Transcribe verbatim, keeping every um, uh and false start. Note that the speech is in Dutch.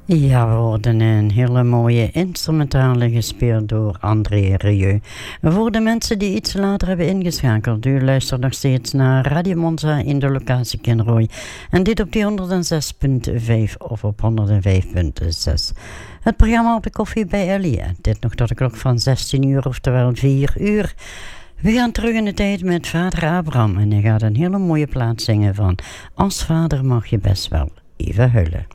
Ja, we hoorden een hele mooie instrumentale gespeeld door André Rieu. Voor de mensen die iets later hebben ingeschakeld, u luistert nog steeds naar Radio Monza in de locatie Kinrooi. En dit op die honderdzes komma vijf of op honderdvijf komma zes. Het programma op de koffie bij Ellie. Dit nog tot de klok van zestien uur, oftewel vier uur. We gaan terug in de tijd met vader Abraham. En hij gaat een hele mooie plaat zingen van Als vader mag je best wel even huilen.